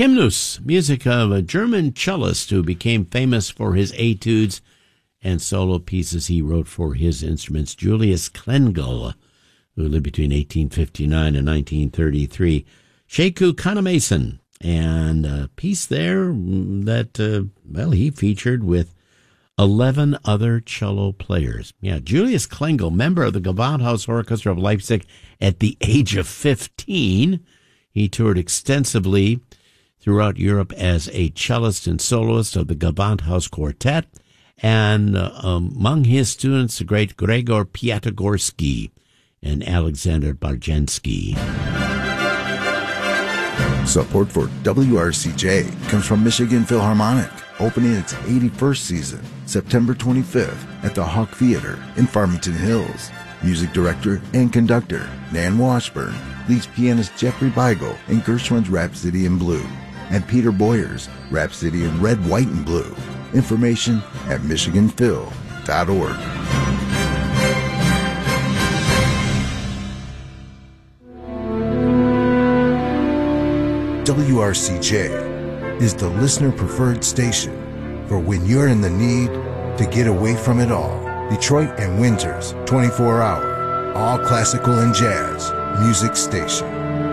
Hymnus, music of a German cellist who became famous for his etudes and solo pieces he wrote for his instruments, Julius Klengel, who lived between 1859 and 1933. Sheku Kanemason, and a piece there that, he featured with 11 other cello players. Yeah, Julius Klengel, member of the Gewandhaus Orchestra of Leipzig at the age of 15. He toured extensively throughout Europe as a cellist and soloist of the Gewandhaus Quartet, and among his students, the great Gregor Piatigorsky and Alexander Barjensky. Support for WRCJ comes from Michigan Philharmonic, opening its 81st season, September 25th at the Hawk Theater in Farmington Hills. Music director and conductor Nan Washburn leads pianist Jeffrey Beigel in Gershwin's Rhapsody in Blue and Peter Boyer's Rhapsody in Red, White, and Blue. Information at michiganphil.org. WRCJ is the listener-preferred station for when you're in the need to get away from it all. Detroit and Windsor's 24-hour, all classical and jazz music station.